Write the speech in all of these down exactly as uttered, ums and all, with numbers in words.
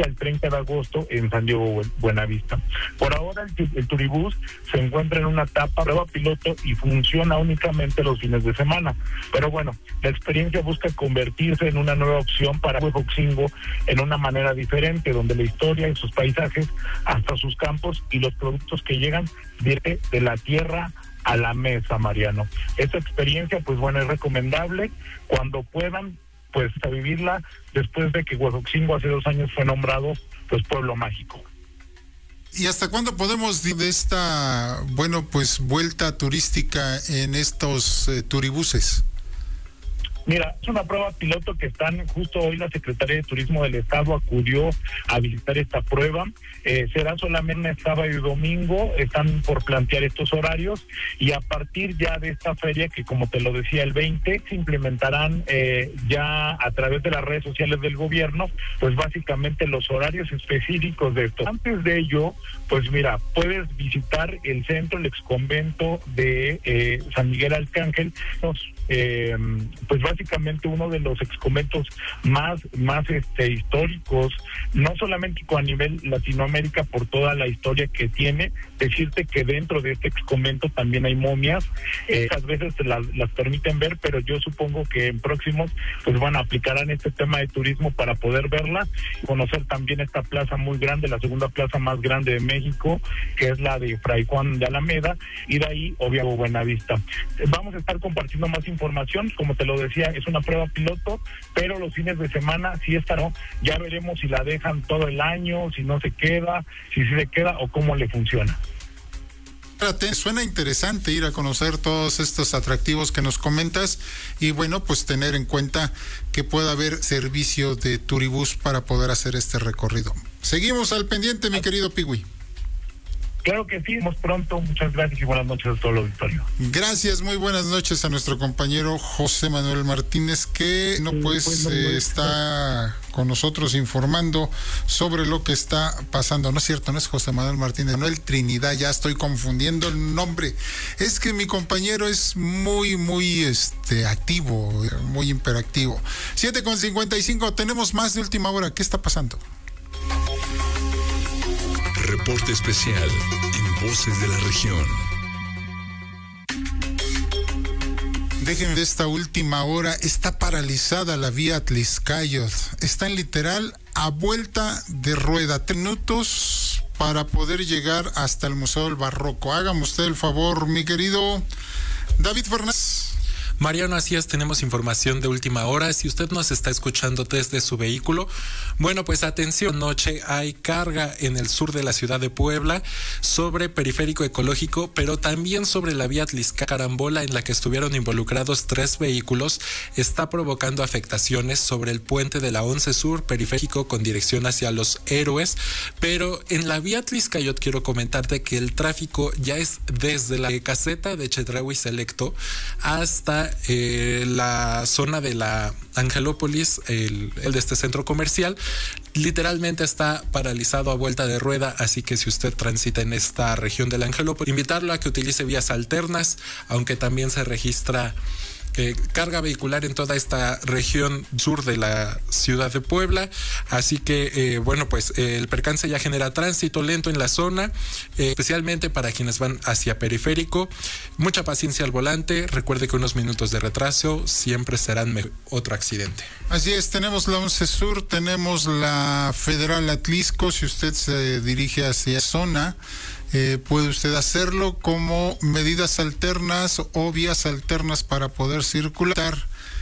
inicia el treinta de agosto en San Diego, Buenavista. Por ahora el, el Turibús se encuentra en una etapa prueba piloto y funciona únicamente los fines de semana. Pero bueno, la experiencia busca convertirse en una nueva opción para Huejotzingo en una manera diferente, donde la historia y sus paisajes, hasta sus campos y los productos que llegan de, de la tierra a la mesa, Mariano. Esta experiencia, pues bueno, es recomendable cuando puedan, pues a vivirla después de que Huejotzingo hace dos años fue nombrado, pues, pueblo mágico. ¿Y hasta cuándo podemos de esta, bueno, pues vuelta turística en estos eh, turibuses? Mira, es una prueba piloto que están, justo hoy la Secretaría de Turismo del Estado acudió a visitar esta prueba. Eh, será solamente sábado y domingo, están por plantear estos horarios y a partir ya de esta feria, que como te lo decía el veinte, se implementarán eh, ya a través de las redes sociales del gobierno, pues básicamente los horarios específicos de esto. Antes de ello, pues mira, puedes visitar el centro, el exconvento de eh, San Miguel Arcángel, los, eh, pues básicamente uno de los exconventos más, más este, históricos, no solamente a nivel Latinoamérica por toda la historia que tiene. Decirte que dentro de este exconvento también hay momias, eh, a veces las, las permiten ver, pero yo supongo que en próximos pues van a aplicarán este tema de turismo para poder verla, conocer también esta plaza muy grande, la segunda plaza más grande de México, que es la de Fray Juan de Alameda, y de ahí, obviamente, Buenavista. Vamos a estar compartiendo más información, como te lo decía, es una prueba piloto, pero los fines de semana sí estará, ya veremos si la dejan todo el año, si no se queda, si sí se queda o cómo le funciona. Suena interesante ir a conocer todos estos atractivos que nos comentas y bueno, pues tener en cuenta que pueda haber servicio de turibús para poder hacer este recorrido. Seguimos al pendiente, mi querido Pigui. Claro que sí, vemos pronto. Muchas gracias y buenas noches a todo el auditorio. Gracias, muy buenas noches a nuestro compañero José Manuel Martínez, que no pues sí, bueno, eh, está con nosotros informando sobre lo que está pasando. No es cierto, no es José Manuel Martínez, Manuel Trinidad, ya estoy confundiendo el nombre. Es que mi compañero es muy, muy este activo, muy hiperactivo. siete con cincuenta y cinco, tenemos más de última hora. ¿Qué está pasando? Reporte especial en Voces de la Región. Déjenme de esta última hora, está paralizada la vía Atlixcáyotl. Está en literal a vuelta de rueda. Tres minutos para poder llegar hasta el Museo del Barroco. Hágame usted el favor, mi querido David Fernández. Mariano, así es, tenemos información de última hora. Si usted nos está escuchando desde su vehículo, bueno, pues atención, noche hay carga en el sur de la ciudad de Puebla sobre Periférico Ecológico, pero también sobre la vía Atlixcáyotl, en la que estuvieron involucrados tres vehículos. Está provocando afectaciones sobre el puente de la once Sur, Periférico con dirección hacia Los Héroes, pero en la vía Atlixcáyotl quiero comentarte que el tráfico ya es desde la caseta de Chedraui Selecto hasta Eh, la zona de la Angelópolis, el, el de este centro comercial. Literalmente está paralizado a vuelta de rueda, así que si usted transita en esta región de la Angelópolis, invitarlo a que utilice vías alternas, aunque también se registra Eh, carga vehicular en toda esta región sur de la ciudad de Puebla, así que eh, bueno, pues eh, el percance ya genera tránsito lento en la zona, eh, especialmente para quienes van hacia Periférico. Mucha paciencia al volante, recuerde que unos minutos de retraso siempre serán otro accidente. Así es, tenemos la once Sur, tenemos la Federal Atlixco. Si usted se dirige hacia zona, Eh, puede usted hacerlo como medidas alternas o vías alternas para poder circular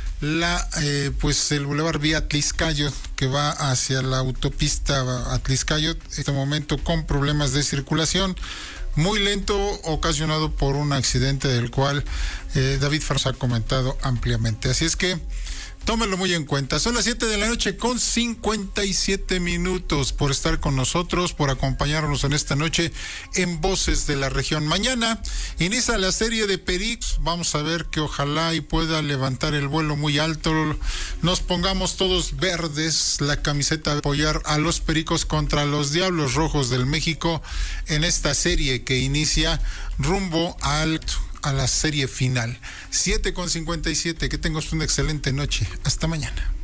la eh, pues el bulevar vía Atlixcáyotl, que va hacia la autopista Atlixcáyotl, en este momento con problemas de circulación, muy lento, ocasionado por un accidente del cual eh, David Farsá ha comentado ampliamente. Así es que tómenlo muy en cuenta. Son las siete de la noche con cincuenta y siete minutos por estar con nosotros, por acompañarnos en esta noche en Voces de la Región. Mañana inicia la serie de Pericos. Vamos a ver que ojalá y pueda levantar el vuelo muy alto. Nos pongamos todos verdes, la camiseta de apoyar a los Pericos contra los Diablos Rojos del México en esta serie que inicia rumbo al a la serie final. siete con cincuenta y siete, que tengas una excelente noche. Hasta mañana.